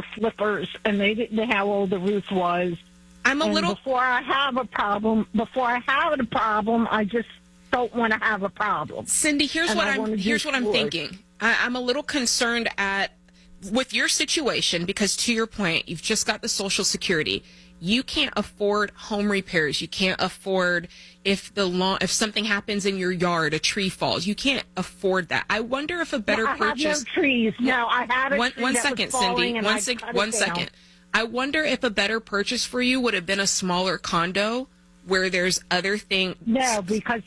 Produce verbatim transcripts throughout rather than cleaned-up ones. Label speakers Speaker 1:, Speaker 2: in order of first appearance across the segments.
Speaker 1: flippers, and they didn't know how old the roof was.
Speaker 2: I'm a
Speaker 1: and
Speaker 2: little...
Speaker 1: Before I have a problem, before I have a problem, I just don't want to have a problem.
Speaker 2: Cindy, here's
Speaker 1: and
Speaker 2: what
Speaker 1: I
Speaker 2: I'm here's what I'm thinking. I, I'm a little concerned at with your situation because, to your point, you've just got the Social Security. You can't afford home repairs. You can't afford if the lawn, if something happens in your yard, a tree falls. You can't afford that. I wonder if a better
Speaker 1: no, I
Speaker 2: purchase.
Speaker 1: I have no trees. No, I had a
Speaker 2: one,
Speaker 1: tree
Speaker 2: one
Speaker 1: that
Speaker 2: second,
Speaker 1: was falling
Speaker 2: Cindy.
Speaker 1: and
Speaker 2: One,
Speaker 1: I
Speaker 2: sec-
Speaker 1: cut
Speaker 2: one
Speaker 1: it
Speaker 2: second.
Speaker 1: down.
Speaker 2: I wonder if a better purchase for you would have been a smaller condo where there's other things.
Speaker 1: No, because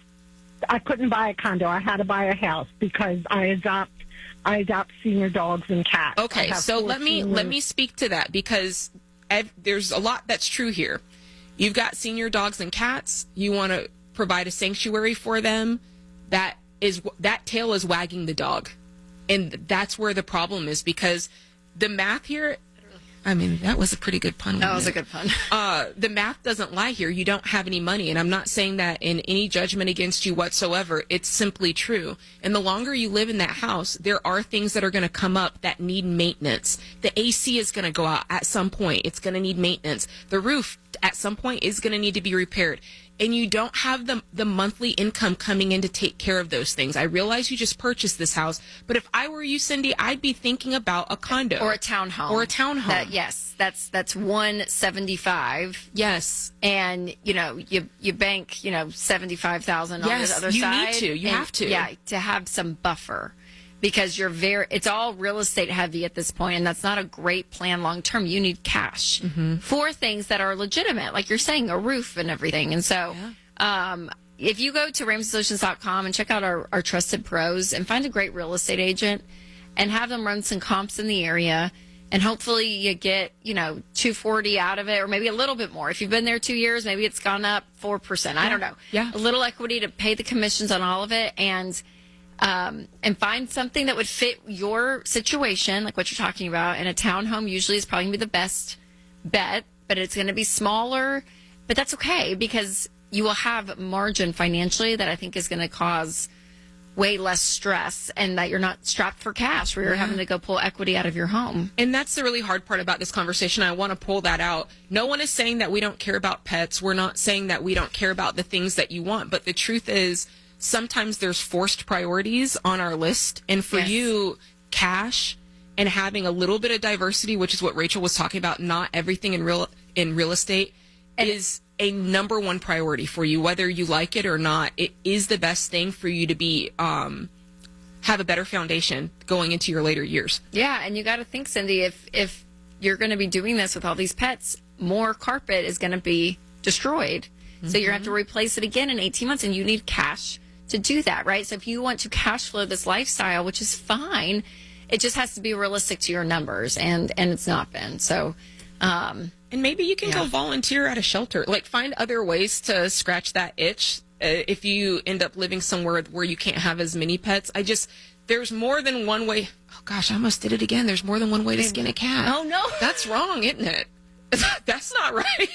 Speaker 1: I couldn't buy a condo. I had to buy a house because I adopt I adopt senior dogs and cats.
Speaker 2: Okay, so let me
Speaker 1: seniors.
Speaker 2: let me speak to that because I've, there's a lot that's true here. You've got senior dogs and cats. You want to provide a sanctuary for them. That is that tail is wagging the dog, and that's where the problem is because the math here. I mean, that was a pretty good pun.
Speaker 3: That was
Speaker 2: it?
Speaker 3: a good pun.
Speaker 2: Uh, the math doesn't lie here. You don't have any money. And I'm not saying that in any judgment against you whatsoever. It's simply true. And the longer you live in that house, there are things that are going to come up that need maintenance. The A C is going to go out at some point. It's going to need maintenance. The roof at some point is going to need to be repaired. And you don't have the, the monthly income coming in to take care of those things. I realize you just purchased this house, but if I were you, Cindy, I'd be thinking about a condo.
Speaker 3: Or a townhome.
Speaker 2: Or a townhome.
Speaker 3: That, yes, that's that's one seventy-five.
Speaker 2: Yes.
Speaker 3: And, you know, you you bank, you know, seventy-five thousand on
Speaker 2: Yes,
Speaker 3: the other
Speaker 2: you
Speaker 3: side.
Speaker 2: need to. You
Speaker 3: and,
Speaker 2: have to.
Speaker 3: Yeah, to have some buffer. Because you're very, it's all real estate heavy at this point, and that's not a great plan long term. You need cash
Speaker 2: Mm-hmm.
Speaker 3: for things that are legitimate, like you're saying, a roof and everything. And so,
Speaker 2: Yeah.
Speaker 3: um, if you go to ramsey solutions dot com and check out our, our trusted pros and find a great real estate agent and have them run some comps in the area, and hopefully you get, you know, two forty out of it, or maybe a little bit more. If you've been there two years, maybe it's gone up four percent. I don't know.
Speaker 2: Yeah.
Speaker 3: A little equity to pay the commissions on all of it, and um, and find something that would fit your situation, like what you're talking about. And a townhome usually is probably going to be the best bet, but it's going to be smaller. But that's okay because you will have margin financially that I think is going to cause way less stress, and that you're not strapped for cash where you're
Speaker 2: Yeah.
Speaker 3: having to go pull equity out of your home.
Speaker 2: And that's the really hard part about this conversation. I want to pull that out. No one is saying that we don't care about pets. We're not saying that we don't care about the things that you want. But the truth is, sometimes there's forced priorities on our list. And for
Speaker 3: Yes.
Speaker 2: you, cash and having a little bit of diversity, which is what Rachel was talking about, not everything in real in real estate,
Speaker 3: And
Speaker 2: is a number one priority for you, whether you like it or not. It is the best thing for you to be um, have a better foundation going into your later years.
Speaker 3: Yeah, and you got to think, Cindy, if if you're going to be doing this with all these pets, more carpet is going to be destroyed. Mm-hmm. So you're going to have to replace it again in eighteen months, and you need cash to do that, right? So if you want to cash flow this lifestyle, which is fine, it just has to be realistic to your numbers, and and it's not been. So, um,
Speaker 2: and maybe you can
Speaker 3: yeah.
Speaker 2: go volunteer at a shelter. Like, find other ways to scratch that itch. Uh, if you end up living somewhere where you can't have as many pets, I just there's more than one way. Oh gosh, I almost did it again. There's more than one way to skin a cat.
Speaker 3: Oh no,
Speaker 2: that's wrong, isn't it? That's not right.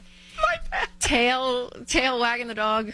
Speaker 2: My bad.
Speaker 3: Tail tail wagging the dog.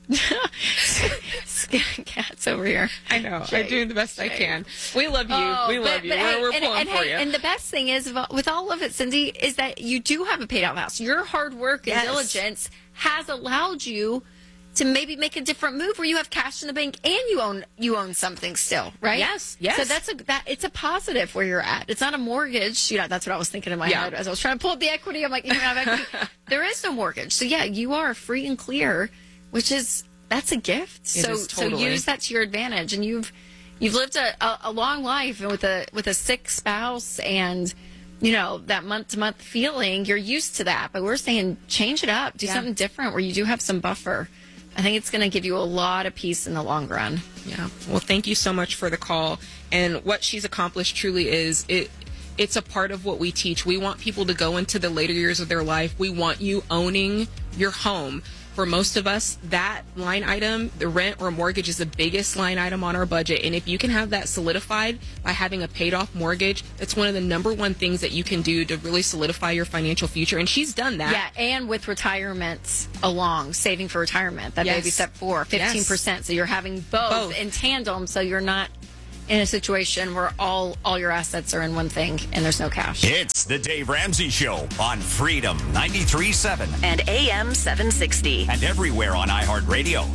Speaker 3: Cats over here.
Speaker 2: I know.
Speaker 3: Shame.
Speaker 2: I'm doing the best I
Speaker 3: Shame.
Speaker 2: can. We love you.
Speaker 3: Oh,
Speaker 2: we love
Speaker 3: but,
Speaker 2: you.
Speaker 3: but
Speaker 2: we're
Speaker 3: hey,
Speaker 2: we're
Speaker 3: and,
Speaker 2: pulling
Speaker 3: and,
Speaker 2: for
Speaker 3: hey,
Speaker 2: you.
Speaker 3: and the best thing is, with all of it, Cindy, is that you do have a paid out house. Your hard work and
Speaker 2: Yes.
Speaker 3: diligence has allowed you to maybe make a different move where you have cash in the bank and you own you own something still, right?
Speaker 2: Yes, yes.
Speaker 3: So that's a that it's a positive where you're at. It's not a mortgage. You know, that's what I was thinking in my
Speaker 2: Yeah.
Speaker 3: head as I was trying to pull up the equity. I'm like, you don't have equity. There is no mortgage. So yeah, you are free and clear, which is that's a gift.
Speaker 2: It
Speaker 3: so
Speaker 2: is totally.
Speaker 3: so use that to your advantage, and you've you've lived a, a, a long life with a with a sick spouse and. You know, that month-to-month feeling, you're used to that. But we're saying change it up. Do
Speaker 2: Yeah.
Speaker 3: something different where you do have some buffer. I think it's going to give you a lot of peace in the long run.
Speaker 2: Yeah. Well, thank you so much for the call. And what she's accomplished truly is it. It's a part of what we teach. We want people to go into the later years of their life. We want you owning your home. For most of us, that line item, the rent or mortgage, is the biggest line item on our budget. And if you can have that solidified by having a paid off mortgage, that's one of the number one things that you can do to really solidify your financial future. And she's done that.
Speaker 3: Yeah, and with retirement along, saving for retirement, that
Speaker 2: Yes.
Speaker 3: baby step four, fifteen percent.
Speaker 2: Yes.
Speaker 3: So you're having both,
Speaker 2: Both.
Speaker 3: in tandem, so you're not in a situation where all all your assets are in one thing and there's no cash.
Speaker 4: It's the Dave Ramsey Show on Freedom ninety-three point seven
Speaker 5: and A M seven sixty.
Speaker 4: And everywhere on iHeartRadio.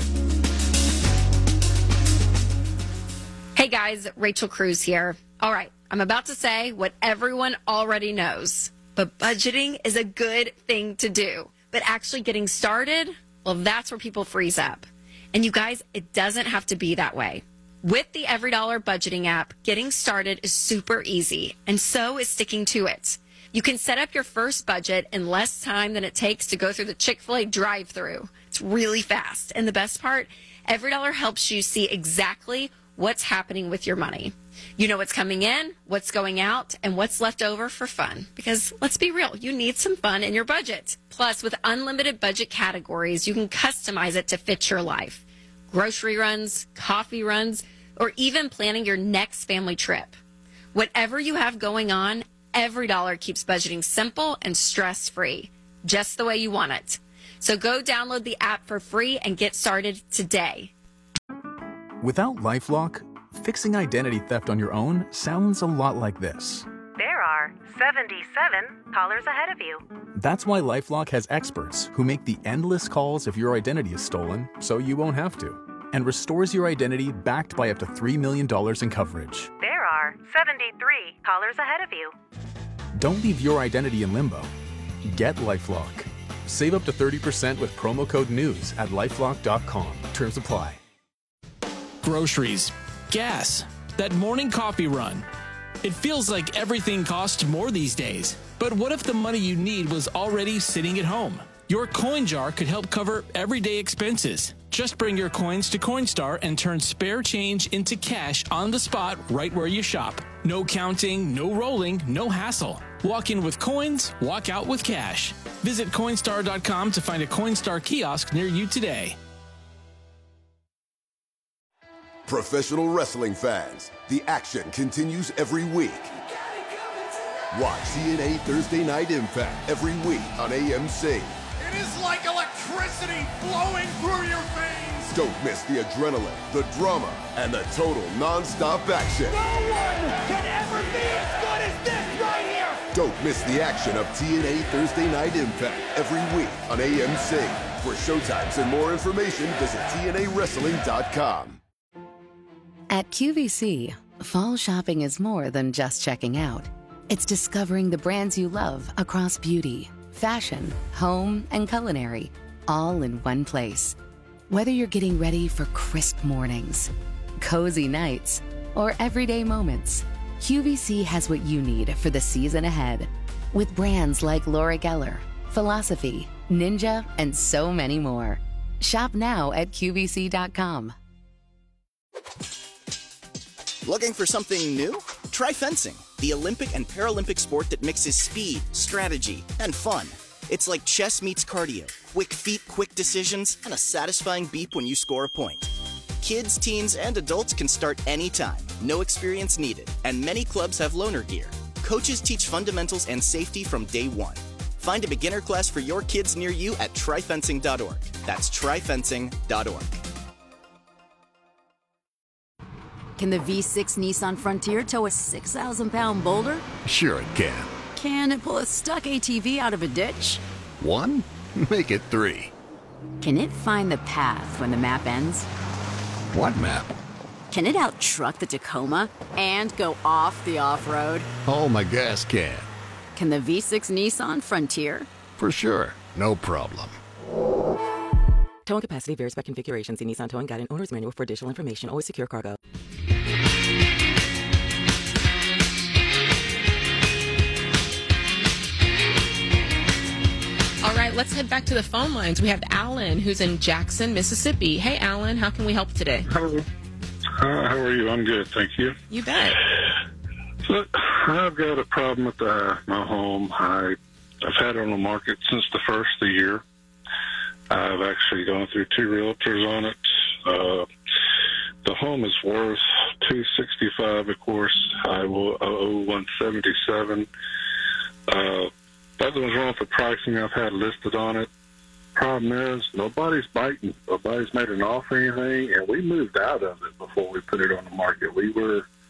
Speaker 3: Hey guys, Rachel Cruz here. All right, I'm about to say what everyone already knows, but budgeting is a good thing to do. But actually getting started, well, that's where people freeze up. And you guys, it doesn't have to be that way. With the EveryDollar budgeting app, getting started is super easy, and so is sticking to it. You can set up your first budget in less time than it takes to go through the Chick-fil-A drive-thru. It's really fast. And the best part, EveryDollar helps you see exactly what's happening with your money. You know what's coming in, what's going out, and what's left over for fun. Because let's be real, you need some fun in your budget. Plus, with unlimited budget categories, you can customize it to fit your life. Grocery runs, coffee runs, or even planning your next family trip. Whatever you have going on, EveryDollar keeps budgeting simple and stress-free, just the way you want it. So go download the app for free and get started today.
Speaker 6: Without LifeLock, fixing identity theft on your own sounds a lot like this.
Speaker 5: There are seventy-seven callers ahead of you.
Speaker 6: That's why LifeLock has experts who make the endless calls if your identity is stolen so you won't have to, and restores your identity backed by up to three million dollars in coverage.
Speaker 5: There are seventy-three callers ahead of you.
Speaker 6: Don't leave your identity in limbo. Get LifeLock. Save up to thirty percent with promo code NEWS at lifelock dot com. Terms apply.
Speaker 7: Groceries, gas, that morning coffee run. It feels like everything costs more these days. But what if the money you need was already sitting at home? Your coin jar could help cover everyday expenses. Just bring your coins to Coinstar and turn spare change into cash on the spot right where you shop. No counting, no rolling, no hassle. Walk in with coins, walk out with cash. Visit Coinstar dot com to find a Coinstar kiosk near you today.
Speaker 8: Professional wrestling fans, the action continues every week. Watch T N A Thursday Night Impact every week on A M C.
Speaker 9: It is like electricity flowing through your veins.
Speaker 8: Don't miss the adrenaline, the drama, and the total non-stop action.
Speaker 9: No one can ever be as good as this right here.
Speaker 8: Don't miss the action of T N A Thursday Night Impact every week on A M C. For showtimes and more information, visit T N A wrestling dot com.
Speaker 10: At Q V C, fall shopping is more than just checking out. It's discovering the brands you love across beauty, fashion, home, and culinary, all in one place. Whether you're getting ready for crisp mornings, cozy nights, or everyday moments, Q V C has what you need for the season ahead. With brands like Laura Geller, Philosophy, Ninja, and so many more. Shop now at Q V C dot com.
Speaker 11: Looking for something new? Try fencing, the Olympic and Paralympic sport that mixes speed, strategy, and fun. It's like chess meets cardio, quick feet, quick decisions, and a satisfying beep when you score a point. Kids, teens, and adults can start anytime, no experience needed, and many clubs have loaner gear. Coaches teach fundamentals and safety from day one. Find a beginner class for your kids near you at try fencing dot org. That's try fencing dot org.
Speaker 12: Can the V six Nissan Frontier tow a six thousand pound boulder?
Speaker 13: Sure it can.
Speaker 12: Can it pull a stuck A T V out of a ditch?
Speaker 13: One? Make it three.
Speaker 12: Can it find the path when the map ends?
Speaker 13: What map?
Speaker 12: Can it out-truck the Tacoma and go off the off-road?
Speaker 13: Oh, my gas can.
Speaker 12: Can the V six Nissan Frontier?
Speaker 13: For sure. No problem.
Speaker 14: Towing capacity varies by configuration. See Nissan Towing Guide and Owner's Manual for additional information. Always secure cargo.
Speaker 2: All right, let's head back to the phone lines. We have Alan, who's in Jackson, Mississippi. Hey, Alan, how can we help today?
Speaker 15: Hello. Uh, how are you? I'm good, thank you.
Speaker 2: You bet.
Speaker 15: So, I've got a problem with uh, my home. I, I've had it on the market since the first of the year. I've actually gone through two realtors on it. Uh, the home is worth two sixty-five. Of course, I will owe one seventy-seven. Uh, nothing's wrong with the pricing I've had listed on it. Problem is, nobody's biting. Nobody's made an offer or anything, and we moved out of it before we put it on the market. We were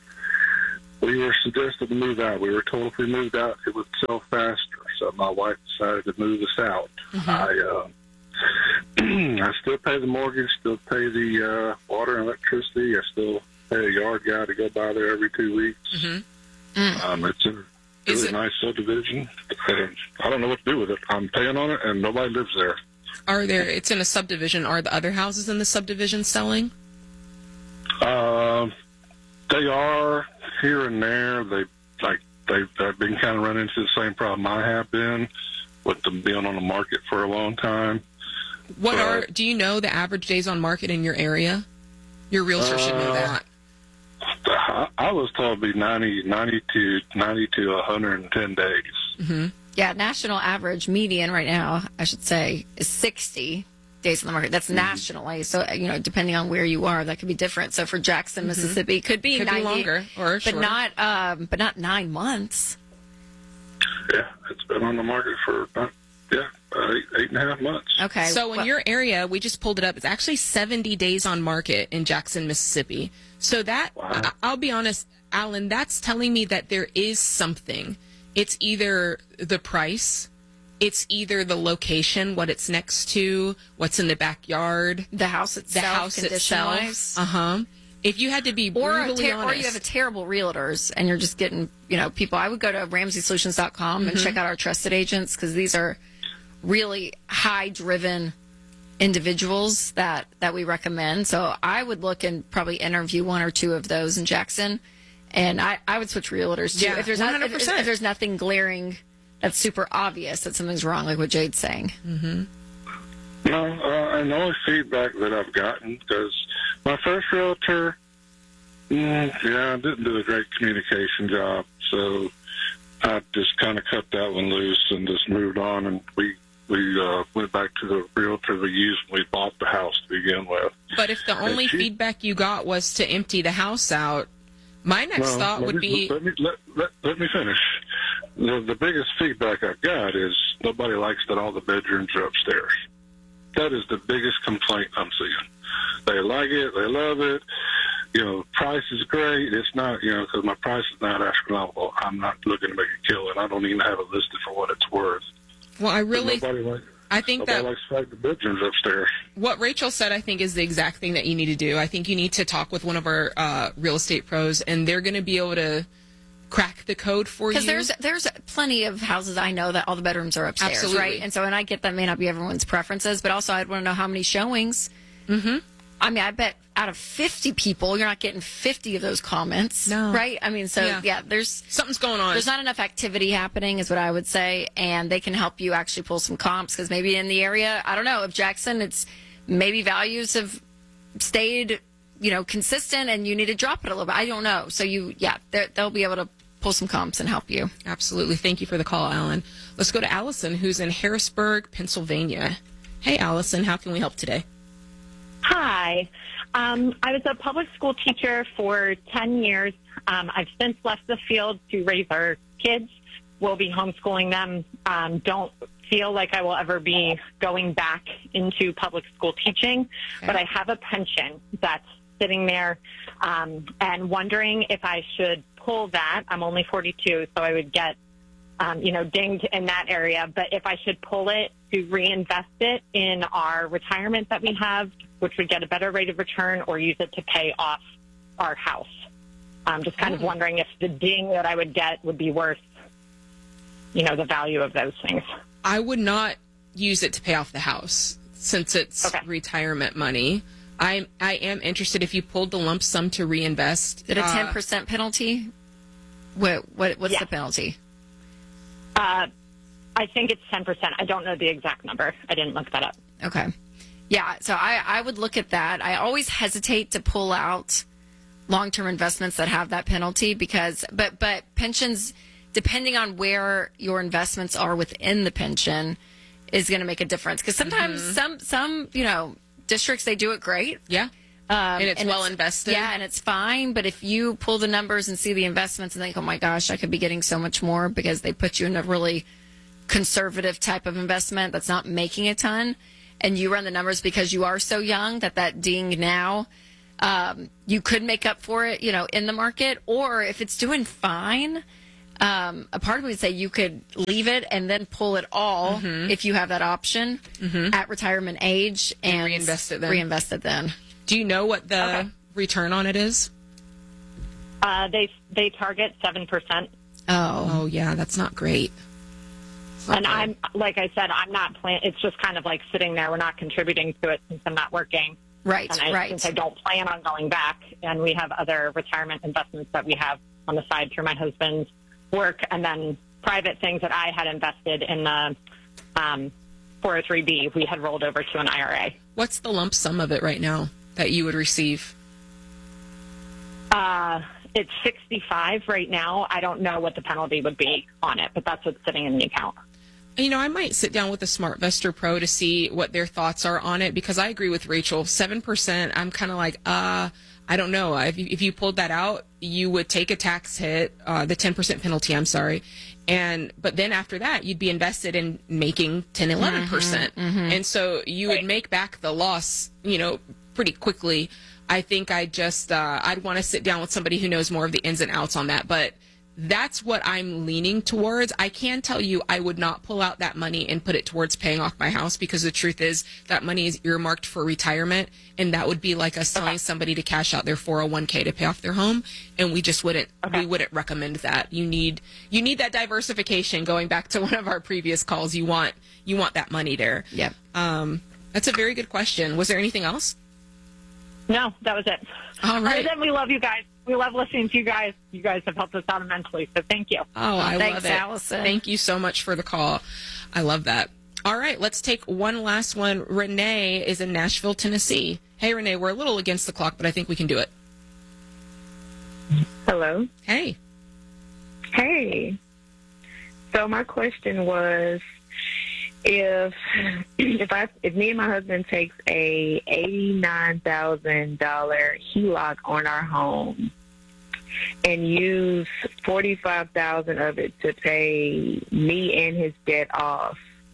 Speaker 15: we were suggested to move out. We were told if we moved out, it would sell faster. So my wife decided to move us out.
Speaker 2: Mm-hmm.
Speaker 15: I uh, I still pay the mortgage, still pay the uh, water and electricity. I still pay a yard guy to go by there every two weeks.
Speaker 2: Mm-hmm. Mm.
Speaker 15: Um, it's a really
Speaker 2: it,
Speaker 15: nice subdivision. And I don't know what to do with it. I'm paying on it, and nobody lives there.
Speaker 2: Are there? It's in a subdivision. Are the other houses in the subdivision selling?
Speaker 15: Um, they are here and there. They like they've, they've been kind of running into the same problem I have been with them being on the market for a long time.
Speaker 2: What
Speaker 15: but,
Speaker 2: are? Do you know the average days on market in your area? Your realtor uh, should know that.
Speaker 15: I, I was told to be ninety, ninety to ninety to one hundred ten days.
Speaker 3: Mm-hmm. Yeah, national average median right now, I should say, is sixty days on the market. That's mm-hmm. nationally. So, you know, depending on where you are, that could be different. So for Jackson, mm-hmm. Mississippi, it could be
Speaker 2: could
Speaker 3: ninety,
Speaker 2: be longer or
Speaker 3: but
Speaker 2: shorter.
Speaker 3: not, um, but not nine months.
Speaker 15: Yeah, it's been on the market for about, yeah, uh, eight, eight and a half months.
Speaker 3: Okay.
Speaker 2: So in
Speaker 3: well,
Speaker 2: your area, we just pulled it up. It's actually seventy days on market in Jackson, Mississippi. So that, wow. I- I'll be honest, Alan, that's telling me that there is something. It's either the price, it's either the location, what it's next to, what's in the backyard,
Speaker 3: the house itself,
Speaker 2: the house itself. Uh huh. If you had to be
Speaker 3: or
Speaker 2: brutally
Speaker 3: ter-
Speaker 2: honest,
Speaker 3: or you have a terrible realtors and you're just getting, you know, people. I would go to ramsey solutions dot com and mm-hmm. check out our trusted agents because these are really high driven individuals that that we recommend. So I would look and probably interview one or two of those in Jackson. And I, I would switch realtors, too.
Speaker 2: Yeah,
Speaker 3: if, there's not, if, if there's nothing glaring that's super obvious that something's wrong, like what Jade's saying.
Speaker 2: Mm-hmm.
Speaker 15: No, uh, and the only feedback that I've gotten, because my first realtor, mm, yeah, didn't do a great communication job. So I just kind of cut that one loose and just moved on. And we, we uh, went back to the realtor we used when we bought the house to begin with.
Speaker 2: But if the only she, feedback you got was to empty the house out, my next
Speaker 15: well,
Speaker 2: thought would
Speaker 15: me,
Speaker 2: be...
Speaker 15: Let me, let, let, let me finish. The, the biggest feedback I've got is nobody likes that all the bedrooms are upstairs. That is the biggest complaint I'm seeing. They like it. They love it. You know, price is great. It's not, you know, because my price is not astronomical. I'm not looking to make a killing. I don't even have it listed for what it's worth.
Speaker 2: Well, I really...
Speaker 15: Nobody likes
Speaker 2: I think
Speaker 15: Nobody
Speaker 2: that
Speaker 15: likes to have the bedrooms upstairs.
Speaker 2: What Rachel said, I think, is the exact thing that you need to do. I think you need to talk with one of our uh, real estate pros, and they're going to be able to crack the code for you.
Speaker 3: Because there's there's plenty of houses I know that all the bedrooms are upstairs,
Speaker 2: Absolutely.
Speaker 3: right? And so, and I get that may not be everyone's preferences, but also I'd want to know how many showings.
Speaker 2: Mm-hmm.
Speaker 3: I mean, I bet out of fifty people, you're not getting fifty of those comments,
Speaker 2: no.
Speaker 3: right? I mean, so yeah. yeah, there's
Speaker 2: something's going on.
Speaker 3: There's not enough activity happening, is what I would say, and they can help you actually pull some comps because maybe in the area, I don't know, of Jackson, it's maybe values have stayed, you know, consistent, and you need to drop it a little bit. I don't know. So you, yeah, they'll be able to pull some comps and help you.
Speaker 2: Absolutely. Thank you for the call, Alan. Let's go to Allison, who's in Harrisburg, Pennsylvania. Hey, Allison, how can we help today?
Speaker 16: Hi. Um, I was a public school teacher for ten years. Um, I've since left the field to raise our kids. We'll be homeschooling them. Um, don't feel like I will ever be going back into public school teaching, okay. but I have a pension that's sitting there um, and wondering if I should pull that. I'm only forty-two, so I would get, um, you know, dinged in that area. But if I should pull it to reinvest it in our retirement that we have, which would get a better rate of return, or use it to pay off our house. I'm just kind oh. of wondering if the ding that I would get would be worth, you know, the value of those things.
Speaker 2: I would not use it to pay off the house since it's okay. retirement money. I I am interested if you pulled the lump sum to reinvest.
Speaker 3: Is it a ten percent uh, penalty? What what what's
Speaker 16: yeah.
Speaker 3: the penalty?
Speaker 16: Uh, I think it's ten percent. I don't know the exact number. I didn't look that up.
Speaker 3: Okay. Yeah, so I, I would look at that. I always hesitate to pull out long-term investments that have that penalty because, but but pensions, depending on where your investments are within the pension, is going to make a difference. Because sometimes mm-hmm. some some you know districts, they do it great.
Speaker 2: Yeah,
Speaker 3: um,
Speaker 2: and it's
Speaker 3: and
Speaker 2: well
Speaker 3: it's,
Speaker 2: invested.
Speaker 3: Yeah, and it's fine. But if you pull the numbers and see the investments and think, oh my gosh, I could be getting so much more because they put you in a really conservative type of investment that's not making a ton. And you run the numbers because you are so young that that ding now um, you could make up for it, you know, in the market. Or if it's doing fine, um, a part of me would say you could leave it and then pull it all
Speaker 2: Mhm.
Speaker 3: if you have that option
Speaker 2: Mhm.
Speaker 3: at retirement age and,
Speaker 2: And reinvest it then.
Speaker 3: Reinvest it then.
Speaker 2: Do you know what the
Speaker 16: Okay.
Speaker 2: return on it is?
Speaker 16: Uh, they they target seven percent.
Speaker 3: Oh,
Speaker 2: oh yeah, that's not great.
Speaker 16: And I'm like I said, I'm not plan. It's just kind of like sitting there. We're not contributing to it since I'm not working.
Speaker 3: Right,
Speaker 16: and I,
Speaker 3: right.
Speaker 16: Since I don't plan on going back, and we have other retirement investments that we have on the side through my husband's work, and then private things that I had invested in the um, four oh three B. We had rolled over to an I R A.
Speaker 2: What's the lump sum of it right now that you would receive?
Speaker 16: Uh, it's sixty-five right now. I don't know what the penalty would be on it, but that's what's sitting in the account.
Speaker 2: You know, I might sit down with the SmartVestor Pro to see what their thoughts are on it, because I agree with Rachel. seven percent, I'm kind of like, uh, I don't know. If you, if you pulled that out, you would take a tax hit, uh, the ten percent penalty, I'm sorry. And, but then after that, you'd be invested in making ten, eleven percent.
Speaker 3: Mhm, mhm.
Speaker 2: And so you would make back the loss, you know, pretty quickly. I think I just, uh, I'd want to sit down with somebody who knows more of the ins and outs on that. But that's what I'm leaning towards. I can tell you I would not pull out that money and put it towards paying off my house, because the truth is that money is earmarked for retirement, and that would be like us telling somebody to cash out their four oh one k to pay off their home, and we just wouldn't we wouldn't recommend that. You need you need that diversification. Going back to one of our previous calls, you want you want that money there.
Speaker 3: Yep.
Speaker 2: Um, that's a very good question. Was there anything else?
Speaker 16: No, that was it.
Speaker 2: All right.
Speaker 16: Other than we love you guys. We love listening to you guys. You guys have helped us out immensely, so thank you.
Speaker 2: Oh, I
Speaker 3: Thanks,
Speaker 2: love it.
Speaker 3: Allison.
Speaker 2: Thank you so much for the call. I love that. All right, let's take one last one. Renee is in Nashville, Tennessee. Hey, Renee, we're a little against the clock, but I think we can do it.
Speaker 17: Hello.
Speaker 2: Hey.
Speaker 17: Hey. So my question was, if if I if me and my husband takes a eighty nine thousand dollar H E L O C on our home and use forty five thousand of it to pay me and his debt off,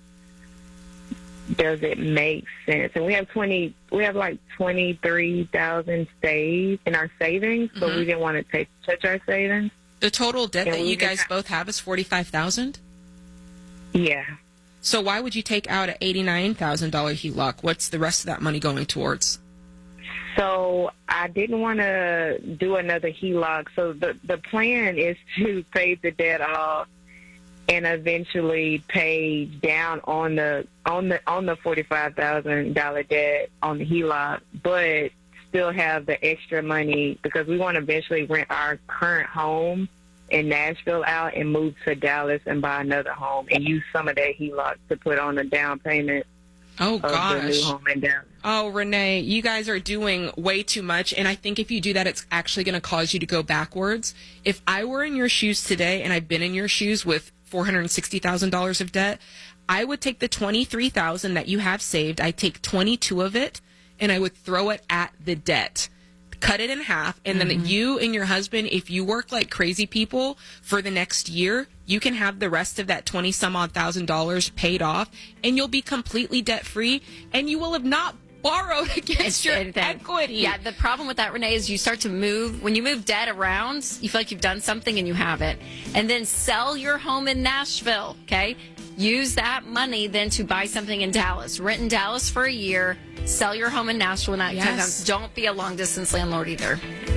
Speaker 17: does it make sense? And we have twenty we have like twenty three thousand saved in our savings, but
Speaker 2: Mhm.
Speaker 17: we didn't want to take touch our savings.
Speaker 2: The total debt
Speaker 17: And
Speaker 2: that
Speaker 17: we
Speaker 2: you guys
Speaker 17: didn't-
Speaker 2: both have is forty-five thousand dollars?
Speaker 17: Yeah.
Speaker 2: So why would you take out an eighty-nine thousand dollars H E L O C? What's the rest of that money going towards?
Speaker 17: So I didn't want to do another H E L O C. So the the plan is to pay the debt off and eventually pay down on the on the on the forty five thousand dollar debt on the H E L O C, but still have the extra money because we want to eventually rent our current home in Nashville out and move to Dallas and buy another home and use some of that H E L O C to put on the down payment.
Speaker 2: Oh,
Speaker 17: of the
Speaker 2: gosh.
Speaker 17: new home in Dallas.
Speaker 2: Oh, Renee, you guys are doing way too much. And I think if you do that, it's actually going to cause you to go backwards. If I were in your shoes today, and I've been in your shoes with four hundred sixty thousand dollars of debt, I would take the twenty-three thousand dollars that you have saved. I'd take twenty-two of it, and I would throw it at the debt. Cut it in half, and then
Speaker 3: Mhm.
Speaker 2: you and your husband, if you work like crazy people for the next year, you can have the rest of that twenty some odd thousand dollars paid off, and you'll be completely debt free, and you will have not borrowed against your equity.
Speaker 3: Yeah, the problem with that, Renee, is you start to move. When you move debt around, you feel like you've done something and you haven't. And then sell your home in Nashville, okay? Use that money then to buy something in Dallas. Rent in Dallas for a year. Sell your home in Nashville. Not
Speaker 2: Yes.
Speaker 3: Don't be a long-distance landlord either.